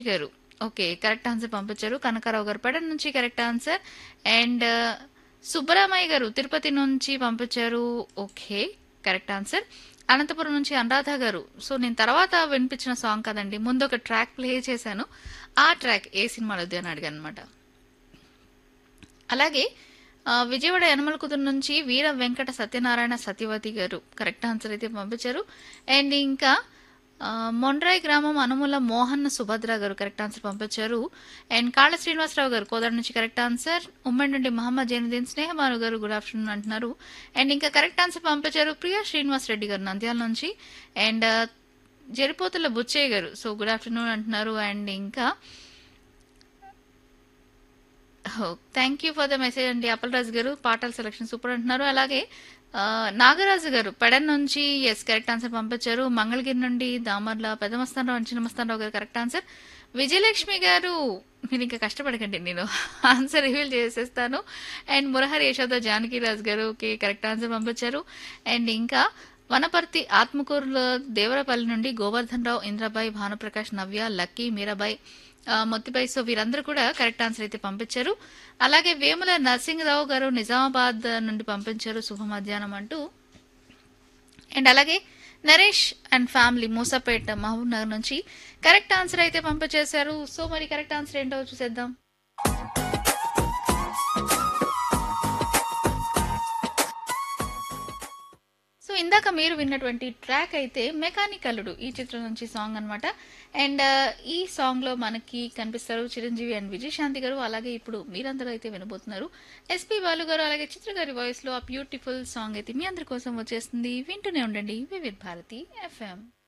గారు. Okay. Correct answer పంపించారు. కనకారావు గారు పెడన్ నుంచి కరెక్ట్ ఆన్సర్. అండ్ సుబ్బరామయ్య గారు తిరుపతి నుంచి పంపించారు. ఓకే. Correct answer. అనంతపురం నుంచి అనురాధ గారు. సో నేను తర్వాత వినిపించిన సాంగ్ కదండి. ముందు ఒక ట్రాక్ ప్లే చేశాను. ఆ ట్రాక్ ఏ సినిమాలోది అని అడిగాను అనమాట. అలాగే విజయవాడ యనమల కుదురు నుంచి వీర వెంకట సత్యనారాయణ సత్యవతి గారు కరెక్ట్ ఆన్సర్ అయితే పంపించారు. అండ్ ఇంకా మొండ్రాయి గ్రామం అనుముల మోహన్ సుభద్ర గారు కరెక్ట్ ఆన్సర్ పంపించారు. అండ్ కాళ్ళ శ్రీనివాసరావు గారు కోదాడ నుంచి కరెక్ట్ ఆన్సర్. ఉమ్మడి నుండి మహమ్మద్ జైనుద్దీన్ స్నేహమాను గారు గుడ్ ఆఫ్టర్నూన్ అంటున్నారు. అండ్ ఇంకా కరెక్ట్ ఆన్సర్ పంపించారు ప్రియా శ్రీనివాస్ రెడ్డి గారు నంద్యాల నుంచి. అండ్ జరిపోతుల బుచ్చయ్య గారు సో గుడ్ ఆఫ్టర్నూన్ అంటున్నారు. అండ్ ఇంకా thank you for the message అండి అప్పలరాజు గారు పాటల సెలక్షన్ సూపర్ అంటున్నారు. అలాగే నాగరాజు గారు పెడన్ నుంచి ఎస్ కరెక్ట్ ఆన్సర్ పంపించారు. మంగళగిరి నుండి దామర్ల పెదమస్తానరావు అంచి నమస్తానరావు గారు కరెక్ట్ ఆన్సర్. విజయలక్ష్మి గారు మీరు ఇంకా కష్టపడకండి నేను ఆన్సర్ రివీల్ చేసేస్తాను. అండ్ మురహరి యశోద జానకిరాజు గారు ఓకే కరెక్ట్ ఆన్సర్ పంపించారు. అండ్ ఇంకా వనపర్తి ఆత్మకూరులో దేవరపల్లి నుండి గోవర్ధన్ రావు ఇంద్రబాయ్ భానుప్రకాష్ నవ్య లక్కీ మీరాబాయ్ మొత్తిబాయి సో వీరందరూ కూడా కరెక్ట్ ఆన్సర్ అయితే పంపించారు. అలాగే వేముల నరసింహరావు గారు నిజామాబాద్ నుండి పంపించారు శుభ మధ్యాహ్నం అంటూ. అండ్ అలాగే నరేష్ అండ్ ఫ్యామిలీ మూసాపేట మహబూబ్ నగర్ నుంచి కరెక్ట్ ఆన్సర్ అయితే పంపించేశారు. సో మరి కరెక్ట్ ఆన్సర్ ఏంటో చూసేద్దాం. సో ఇందాక మీరు విన్నటువంటి ట్రాక్ అయితే మెకానిక్ అల్లుడు ఈ చిత్రం నుంచి సాంగ్ అనమాట. అండ్ ఈ సాంగ్ లో మనకి కనిపిస్తారు చిరంజీవి అండ్ విజయశాంతి గారు. అలాగే ఇప్పుడు మీరందరూ అయితే వినబోతున్నారు ఎస్పి బాలు గారు అలాగే చిత్ర గారి వాయిస్ లో ఆ బ్యూటిఫుల్ సాంగ్ అయితే మీ అందరి కోసం వచ్చేస్తుంది. వింటూనే ఉండండి వివిధ భారతి ఎఫ్ఎం.